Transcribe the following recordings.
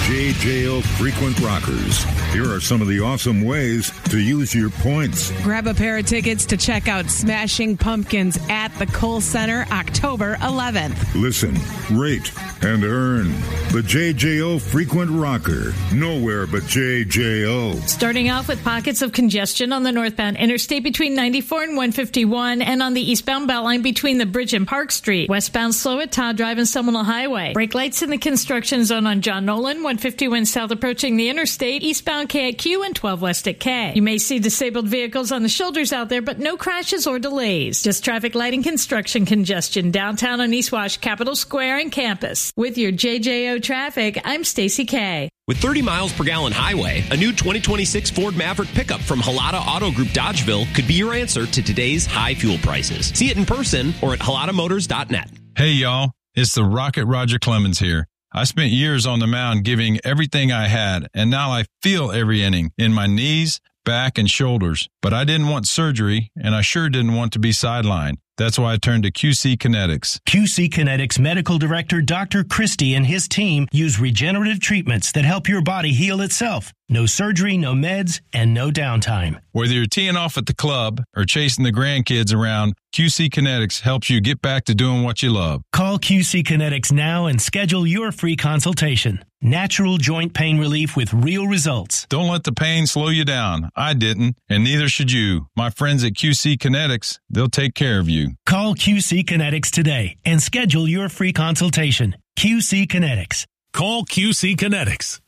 JJO Frequent Rockers. Here are some of the awesome ways to use your points. Grab a pair of tickets to check out Smashing Pumpkins at the Kohl Center October 11th. Listen, rate, and earn. The JJO Frequent Rocker. Nowhere but JJO. Starting off with pockets of congestion on the northbound interstate between 94 and 151 and on the eastbound Beltline between the bridge and Park Street. Westbound slow at Todd Drive and Seminole Highway. Brake lights in the construction zone on John Nolan, 151 south approaching the interstate, eastbound K at Q and 12 west at K. You may see disabled vehicles on the shoulders out there, but no crashes or delays. Just traffic light and construction congestion downtown on East Wash, Capitol Square, and Campus. With your JJO traffic, I'm Stacy K. With 30 miles per gallon highway, a new 2026 Ford Maverick pickup from Halata Auto Group Dodgeville could be your answer to today's high fuel prices. See it in person or at halatamotors.net. Hey, y'all. It's the Rocket Roger Clemens here. I spent years on the mound giving everything I had, and now I feel every inning in my knees, back, and shoulders. But I didn't want surgery, and I sure didn't want to be sidelined. That's why I turned to QC Kinetics. QC Kinetics Medical Director Dr. Christie and his team use regenerative treatments that help your body heal itself. No surgery, no meds, and no downtime. Whether you're teeing off at the club or chasing the grandkids around, QC Kinetics helps you get back to doing what you love. Call QC Kinetics now and schedule your free consultation. Natural joint pain relief with real results. Don't let the pain slow you down. I didn't, and neither should you. My friends at QC Kinetics, they'll take care of you. Call QC Kinetics today and schedule your free consultation. QC Kinetics. Call QC Kinetics,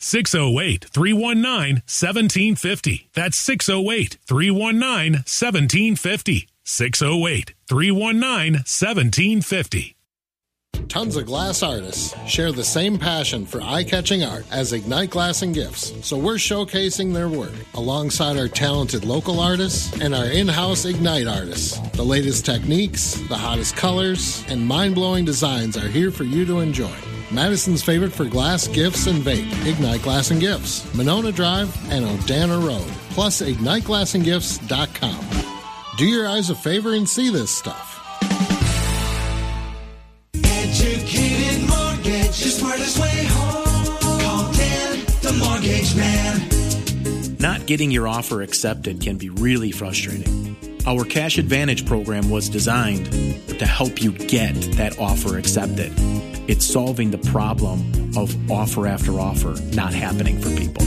608-319-1750. That's 608-319-1750. 608-319-1750. Tons of glass artists share the same passion for eye-catching art as Ignite Glass and Gifts, so we're showcasing their work alongside our talented local artists and our in-house Ignite artists. The latest techniques, the hottest colors, and mind-blowing designs are here for you to enjoy. Madison's favorite for glass, gifts, and vape, Ignite Glass and Gifts, Monona Drive and Odana Road, plus IgniteGlassandGifts.com. Do your eyes a favor and see this stuff. Educated Mortgage, the smartest way home. Call Dan, the Mortgage Man. Not getting your offer accepted can be really frustrating. Our Cash Advantage program was designed to help you get that offer accepted. It's solving the problem of offer after offer not happening for people.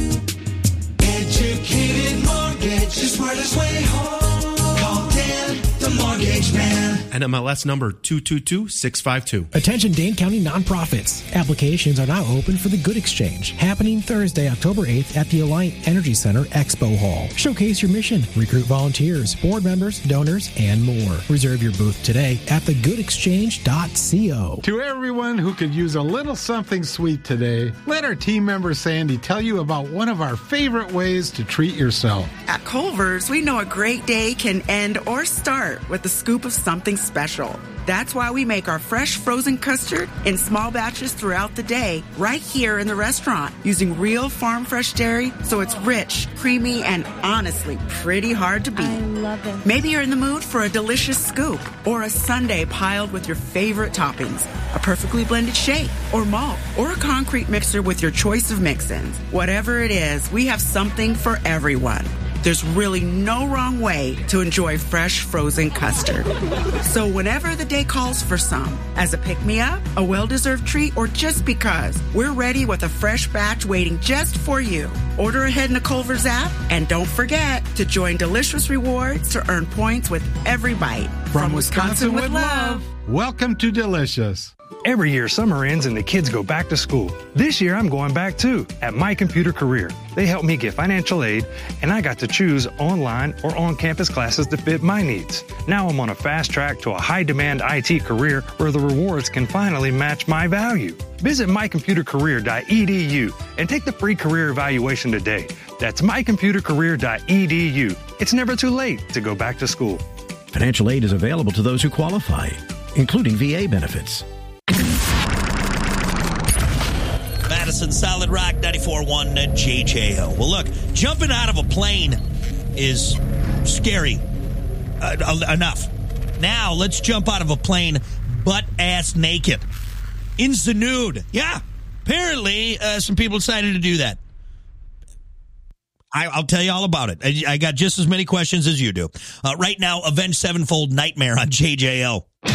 Educated Mortgage, the smartest way home. Call Dan, the Mortgage Man. NMLS number 222652. Attention Dane County nonprofits. Applications are now open for the Good Exchange, happening Thursday, October 8th at the Alliant Energy Center Expo Hall. Showcase your mission, recruit volunteers, board members, donors, and more. Reserve your booth today at thegoodexchange.co. To everyone who could use a little something sweet today, let our team member Sandy tell you about one of our favorite ways to treat yourself. At Culver's, we know a great day can end or start with a scoop of something special. That's why we make our fresh frozen custard in small batches throughout the day, right here in the restaurant, using real farm fresh dairy, so it's rich, creamy, and honestly pretty hard to beat. I love it. Maybe you're in the mood for a delicious scoop or a sundae piled with your favorite toppings, a perfectly blended shake or malt, or a concrete mixer with your choice of mix-ins. Whatever it is, we have something for everyone. There's really no wrong way to enjoy fresh frozen custard. So whenever the day calls for some, as a pick-me-up, a well-deserved treat, or just because, we're ready with a fresh batch waiting just for you. Order ahead in the Culver's app, and don't forget to join Delicious Rewards to earn points with every bite. From Wisconsin with love. Welcome to Delicious. Every year, summer ends and the kids go back to school. This year, I'm going back too, at My Computer Career. They helped me get financial aid, and I got to choose online or on-campus classes that fit my needs. Now I'm on a fast track to a high-demand IT career where the rewards can finally match my value. Visit mycomputercareer.edu and take the free career evaluation today. That's mycomputercareer.edu. It's never too late to go back to school. Financial aid is available to those who qualify, including VA benefits. Madison, Solid Rock, 94.1 JJO. Well, look, jumping out of a plane is scary enough. Now, let's jump out of a plane butt-ass naked. In the nude. Yeah, apparently, some people decided to do that. I'll tell you all about it. I got just as many questions as you do. Right now, Avenged Sevenfold Nightmare on JJO.